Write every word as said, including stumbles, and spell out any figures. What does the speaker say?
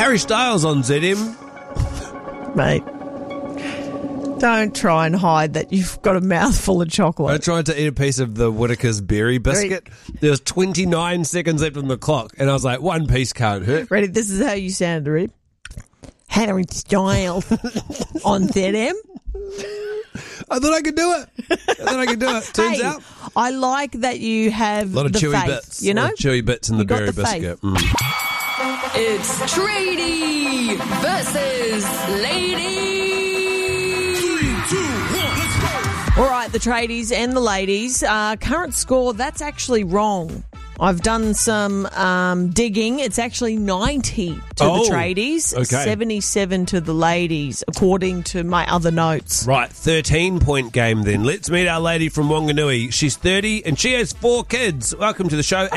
Harry Styles on Z M. Mate, don't try and hide that you've got a mouthful of I chocolate. tried to eat a piece of the Whittaker's berry biscuit. There was twenty-nine seconds left on the clock, and I was like, one piece can't hurt. Ready? This is how you sounded, Reed. Harry Styles on Z M. I thought I could do it. I thought I could do it. Turns Hey, out, I like that you have a lot of the chewy faith, bits. you A know? lot of chewy bits in the You got berry the faith. biscuit. Mm. It's Tradie versus Lady. All right, the tradies and the ladies. Uh, current score, that's actually wrong. I've done some um, digging. It's actually ninety to Oh, the tradies, okay. seventy-seven to the ladies, according to my other notes. Right, thirteen-point game then. Let's meet our lady from Wanganui. She's thirty and she has four kids. Welcome to the show.